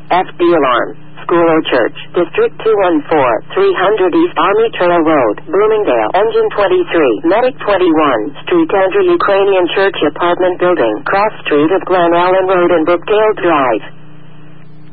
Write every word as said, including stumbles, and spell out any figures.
F D Alarm, School or Church, District two one four, three hundred East Army Trail Road, Bloomingdale, Engine twenty-three, Medic twenty-one, Street Andrew Ukrainian Church Apartment Building, Cross Street of Glen Allen Road and Brookdale Drive.